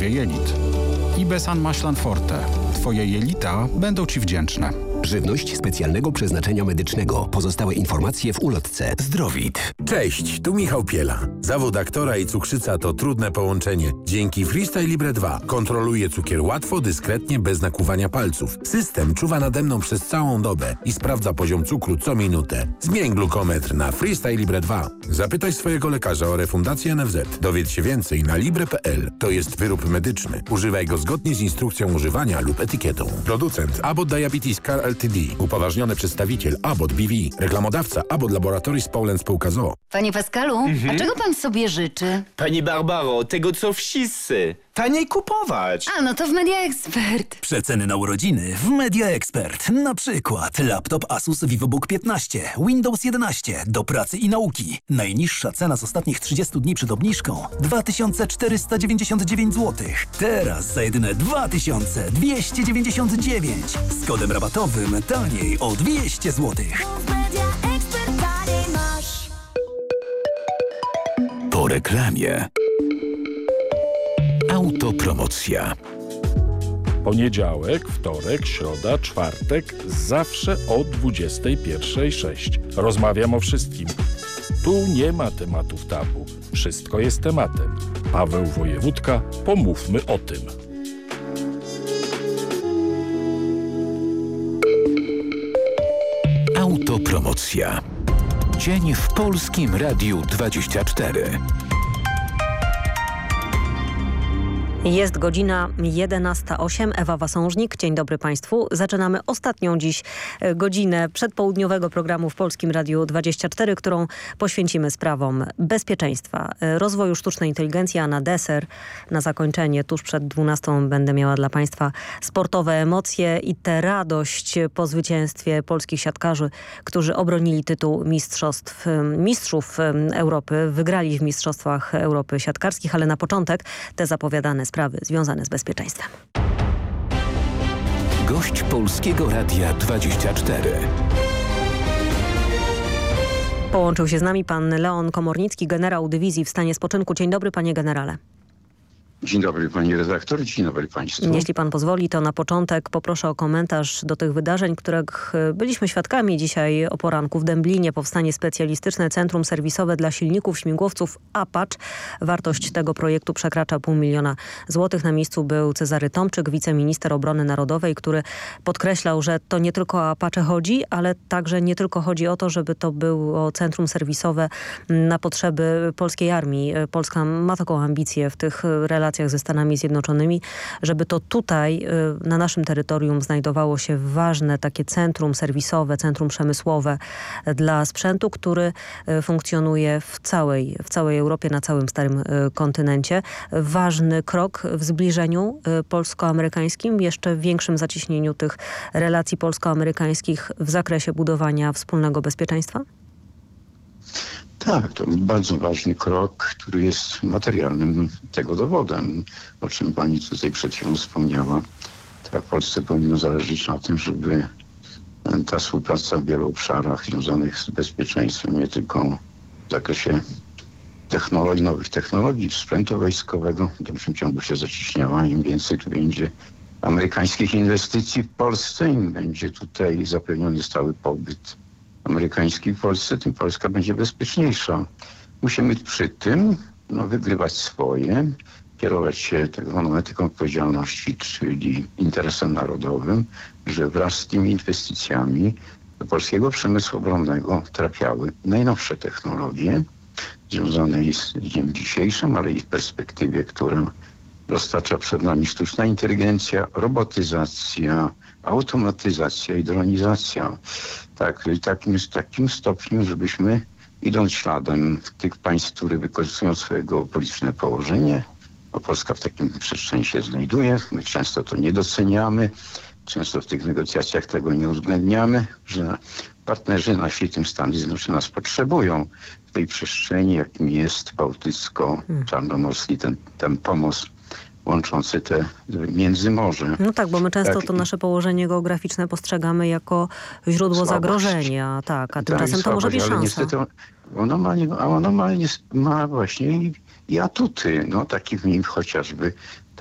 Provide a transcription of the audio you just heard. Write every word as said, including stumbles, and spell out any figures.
zdrowie jelit. Ibesan Maślan Forte. Twoje jelita będą Ci wdzięczne. Żywność specjalnego przeznaczenia medycznego. Pozostałe informacje w ulotce. Zdrowit. Cześć, tu Michał Piela. Zawód aktora i cukrzyca to trudne połączenie. Dzięki Freestyle Libre dwa kontroluję cukier łatwo, dyskretnie, bez nakłuwania palców. System czuwa nade mną przez całą dobę i sprawdza poziom cukru co minutę. Zmień glukometr na Freestyle Libre dwa. Zapytaj swojego lekarza o refundację N F Z. Dowiedz się więcej na libre kropka p l. To jest wyrób medyczny. Używaj go zgodnie z instrukcją używania lub etykietą. Producent Abbott Diabetes Care L T D. Upoważniony przedstawiciel Abbott B V. Reklamodawca Abbott Laboratories Poland Spółka z o o. Panie Pascalu, Mhm. a czego pan sobie życzy? Pani Barbaro, tego co wszyscy. Taniej kupować. A, no to w Media Expert. Przeceny na urodziny w Media Expert. Na przykład laptop Asus VivoBook piętnaście, Windows jedenaście do pracy i nauki. Najniższa cena z ostatnich trzydziestu dni przed obniżką dwa tysiące czterysta dziewięćdziesiąt dziewięć złotych. Teraz za jedyne dwa tysiące dwieście dziewięćdziesiąt dziewięć. Z kodem rabatowym taniej o dwieście złotych. Po reklamie. Autopromocja. Poniedziałek, wtorek, środa, czwartek, zawsze o dwudziestej pierwszej sześć. Rozmawiam o wszystkim. Tu nie ma tematów tabu. Wszystko jest tematem. Paweł Wojewódka, pomówmy o tym. Autopromocja. Dzień w Polskim Radiu dwadzieścia cztery. Jest godzina jedenasta osiem. Ewa Wasążnik. Dzień dobry Państwu. Zaczynamy ostatnią dziś godzinę przedpołudniowego programu w Polskim Radiu dwadzieścia cztery, którą poświęcimy sprawom bezpieczeństwa, rozwoju sztucznej inteligencji, a na deser, na zakończenie tuż przed dwunastą będę miała dla Państwa sportowe emocje i tę radość po zwycięstwie polskich siatkarzy, którzy obronili tytuł mistrzostw, mistrzów Europy, wygrali w Mistrzostwach Europy siatkarskich, ale na początek te zapowiadane sprawy związane z bezpieczeństwem. Gość Polskiego Radia dwadzieścia cztery. Połączył się z nami pan Leon Komornicki, generał dywizji w stanie spoczynku. Dzień dobry, panie generale. Dzień dobry pani redaktor, dzień dobry państwu. Jeśli pan pozwoli, to na początek poproszę o komentarz do tych wydarzeń, których byliśmy świadkami dzisiaj o poranku. W Dęblinie powstanie specjalistyczne centrum serwisowe dla silników śmigłowców Apache. Wartość tego projektu przekracza pół miliona złotych. Na miejscu był Cezary Tomczyk, wiceminister obrony narodowej, który podkreślał, że to nie tylko o Apache chodzi, ale także nie tylko chodzi o to, żeby to było centrum serwisowe na potrzeby polskiej armii. Polska ma taką ambicję w tych relacjach ze Stanami Zjednoczonymi, żeby to tutaj na naszym terytorium znajdowało się ważne takie centrum serwisowe, centrum przemysłowe dla sprzętu, który funkcjonuje w całej, w całej Europie, na całym starym kontynencie. Ważny krok w zbliżeniu polsko-amerykańskim, jeszcze większym zacieśnieniu tych relacji polsko-amerykańskich w zakresie budowania wspólnego bezpieczeństwa? Tak, to bardzo ważny krok, który jest materialnym tego dowodem, o czym pani tutaj przed chwilą wspomniała. Tak, Polsce powinno zależeć na tym, żeby ta współpraca w wielu obszarach związanych z bezpieczeństwem, nie tylko w zakresie technologii, nowych technologii, sprzętu wojskowego, w dalszym ciągu się zacieśniała. Im więcej tu będzie amerykańskich inwestycji w Polsce, im będzie tutaj zapewniony stały pobyt amerykański w Polsce, tym Polska będzie bezpieczniejsza. Musimy przy tym no, wygrywać swoje, kierować się tak zwaną etyką odpowiedzialności, czyli interesem narodowym, że wraz z tymi inwestycjami do polskiego przemysłu obronnego trafiały najnowsze technologie związane i z dniem dzisiejszym, ale i w perspektywie, którą roztacza przed nami sztuczna inteligencja, robotyzacja, automatyzacja i dronizacja. Tak, w takim, w takim stopniu, żebyśmy idąc śladem tych państw, które wykorzystują swoje geopolityczne położenie, bo Polska w takim przestrzeni się znajduje, my często to nie doceniamy, często w tych negocjacjach tego nie uwzględniamy, że partnerzy nasi, tym Stany Zjednoczone, nas potrzebują w tej przestrzeni, jakim jest bałtycko-czarnomorski, ten, ten pomost łączący te Międzymorze. No tak, bo my często tak, to nasze położenie geograficzne postrzegamy jako źródło słabość. zagrożenia, tak, a tymczasem tak, to może być ale szansa. Niestety ono ma, ono ma, ma właśnie i, i atuty, no takich w nim chociażby